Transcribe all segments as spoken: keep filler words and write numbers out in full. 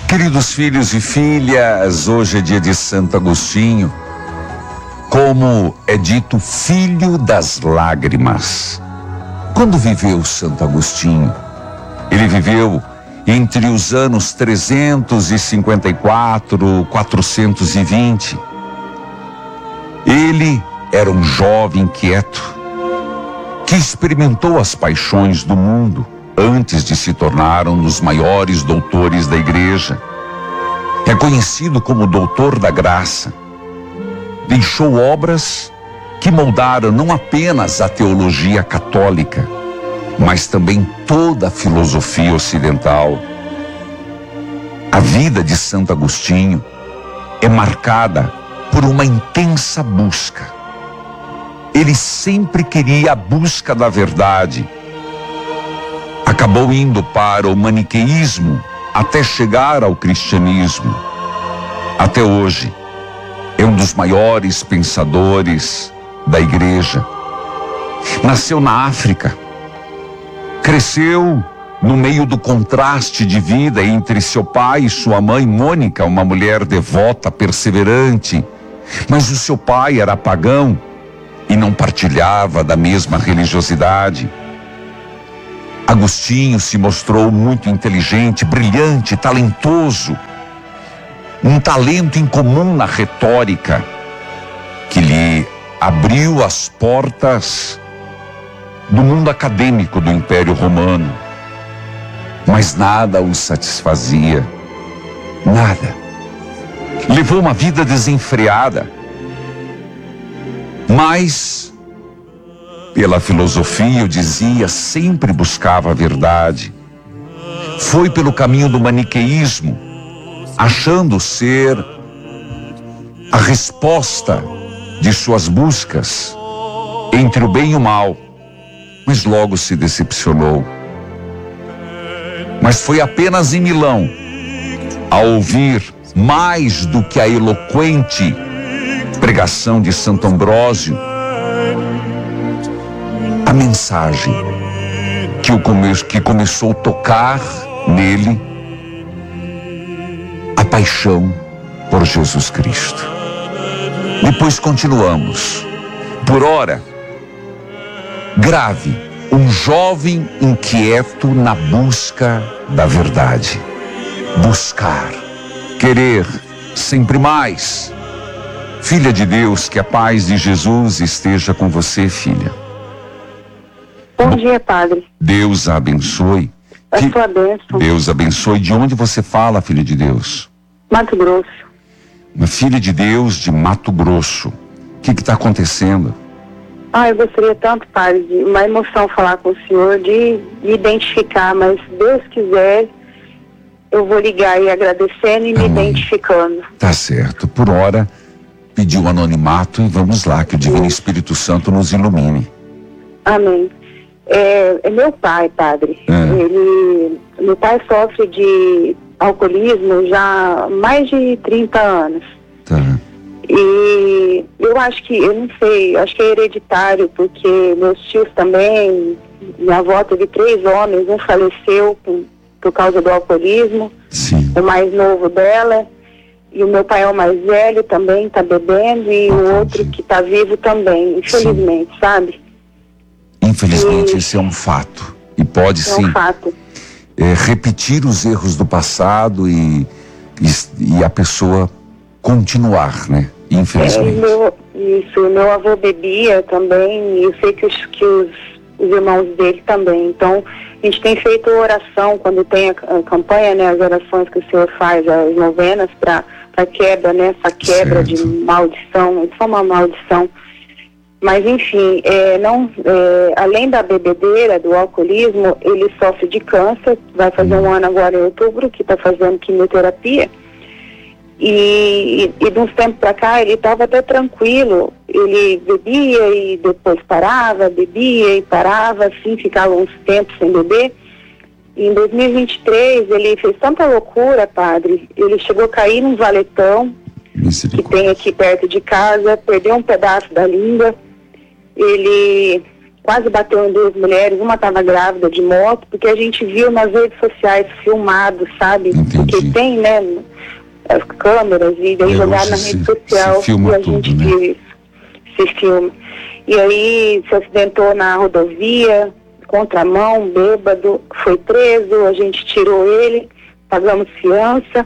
Queridos filhos e filhas, hoje é dia de Santo Agostinho, como é dito, filho das lágrimas. Quando viveu Santo Agostinho? Ele viveu entre os anos trezentos e cinquenta e quatro, quatrocentos e vinte. Ele era um jovem quieto, que experimentou as paixões do mundo antes de se tornar um dos maiores doutores da igreja. É conhecido como doutor da graça. Deixou obras que moldaram não apenas a teologia católica, mas também toda a filosofia ocidental. A vida de Santo Agostinho é marcada por uma intensa busca. Ele sempre queria a busca da verdade. Acabou indo para o maniqueísmo até chegar ao cristianismo. Até hoje, é um dos maiores pensadores da igreja. Nasceu na África. Cresceu no meio do contraste de vida entre seu pai e sua mãe, Mônica, uma mulher devota, perseverante. Mas o seu pai era pagão e não partilhava da mesma religiosidade. Agostinho se mostrou muito inteligente, brilhante, talentoso. Um talento incomum na retórica, que lhe abriu as portas do mundo acadêmico do Império Romano. Mas nada o satisfazia. Nada. Levou uma vida desenfreada. Mas, pela filosofia, eu dizia, sempre buscava a verdade. Foi pelo caminho do maniqueísmo, achando ser a resposta de suas buscas entre o bem e o mal. Mas logo se decepcionou. Mas foi apenas em Milão, ao ouvir mais do que a eloquente pregação de Santo Ambrósio, a mensagem que, o come, que começou a tocar nele, a paixão por Jesus Cristo. Depois continuamos. Por ora, grave, um jovem inquieto na busca da verdade. Buscar, querer sempre mais. Filha de Deus, que a paz de Jesus esteja com você, filha. Bom dia, padre. Deus a abençoe. A Que... sua bênção. Deus abençoe. De onde você fala, filha de Deus? Mato Grosso. Uma filha de Deus de Mato Grosso. O que está acontecendo? Ah, eu gostaria tanto, padre, de uma emoção falar com o senhor, de, de identificar, mas se Deus quiser, eu vou ligar aí agradecendo e me Amém. identificando. Tá certo. Por hora, pediu anonimato e vamos lá, que o Divino Espírito Santo nos ilumine. Amém. É, é meu pai, padre. É. Ele, meu pai sofre de alcoolismo já há mais de trinta anos. Tá. E eu acho que, eu não sei, acho que é hereditário, porque meus tios também, minha avó teve três homens, um faleceu por, por causa do alcoolismo, Sim. o mais novo dela, e o meu pai é o mais velho também, está bebendo, e o outro que está vivo também, infelizmente, sim. Sabe? Infelizmente, e, esse é um fato. E pode é sim um fato. É, repetir os erros do passado e, e, e a pessoa continuar, né? Infelizmente. É, meu, isso, meu avô bebia também, e eu sei que, os, que os, os irmãos dele também. Então, a gente tem feito oração, quando tem a, a campanha, né, as orações que o senhor faz, as novenas para a quebra, né, essa quebra certo. De maldição, isso é uma maldição. Mas, enfim, é, não, é, além da bebedeira, do alcoolismo, ele sofre de câncer, vai fazer um ano agora em outubro, que está fazendo quimioterapia. E, e, e de uns tempos para cá ele estava até tranquilo, ele bebia e depois parava, bebia e parava, assim, ficava uns tempos sem beber. E em dois mil e vinte e três ele fez tanta loucura, padre, ele chegou a cair num valetão que tem aqui perto de casa, perdeu um pedaço da língua, ele quase bateu em duas mulheres, uma estava grávida de moto, porque a gente viu nas redes sociais filmado, sabe? Entendi. Porque tem, né, as câmeras, e daí jogar na rede social, e a gente tudo, viu né? isso, esse filme. E aí se acidentou na rodovia, contramão, bêbado, foi preso, a gente tirou ele, pagamos fiança,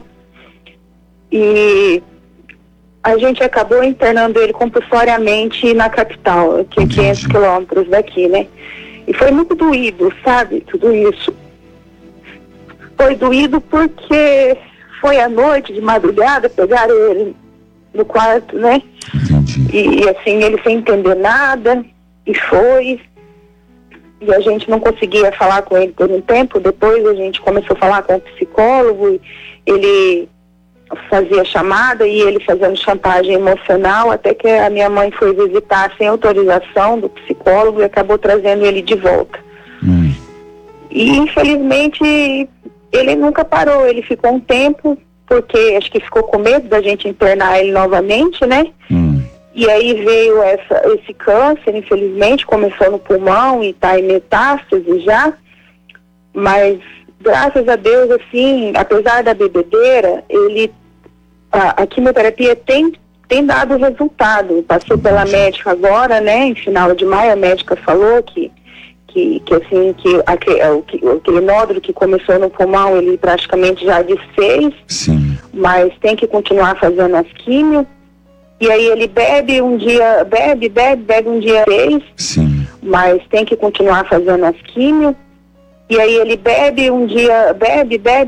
e a gente acabou internando ele compulsoriamente na capital, que é quinhentos quilômetros daqui, né? E foi muito doído, sabe, tudo isso. Foi doído porque foi à noite, de madrugada, pegaram ele no quarto, né? E, e assim, ele sem entender nada, e foi. E a gente não conseguia falar com ele por um tempo. Depois a gente começou a falar com o psicólogo, e ele fazia chamada e ele fazendo chantagem emocional, até que a minha mãe foi visitar sem autorização do psicólogo e acabou trazendo ele de volta. Hum. E infelizmente ele nunca parou, ele ficou um tempo, porque acho que ficou com medo da gente internar ele novamente, né? Hum. E aí veio essa, esse câncer, infelizmente, começou no pulmão e está em metástase já, mas graças a Deus, assim, apesar da bebedeira, ele, a, a quimioterapia tem, tem dado resultado. Passou pela médica agora, né, em final de maio, a médica falou que, que, que assim, que aquele, aquele nódulo que começou no pulmão, ele praticamente já desfez. Sim. Mas tem que continuar fazendo as químio. E aí ele bebe um dia, bebe, bebe, bebe um dia seis. Sim. Mas tem que continuar fazendo as químio. E aí ele bebe um dia, bebe, bebe.